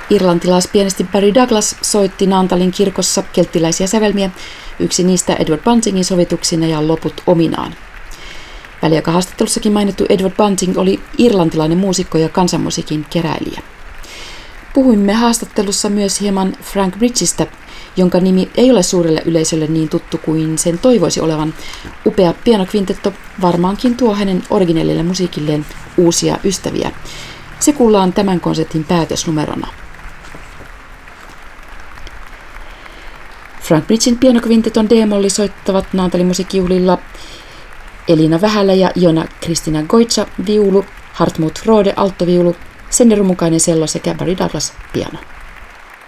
Irlantilaispianisti Barry Douglas soitti Naantalin kirkossa kelttiläisiä sävelmiä, yksi niistä Edward Buntingin sovituksina ja loput ominaan. Väliaikahaastattelussakin mainittu Edward Bunting oli irlantilainen muusikko ja kansanmusiikin keräilijä. Puhuimme haastattelussa myös hieman Frank Bridgesistä, jonka nimi ei ole suurelle yleisölle niin tuttu kuin sen toivoisi olevan. Upea pianokvintetto varmaankin tuo hänen originellille musiikilleen uusia ystäviä. Se kuullaan tämän konsertin päätösnumerona. Frank Bridgen pianokvinteton D-molli soittavat Naantalin musiikkijuhlilla Elina Vähälä ja Jona Kristina Goitsa viulu, Hartmut Frode alttoviulu, Senni Rumukainen cello sekä Barry Douglas piano.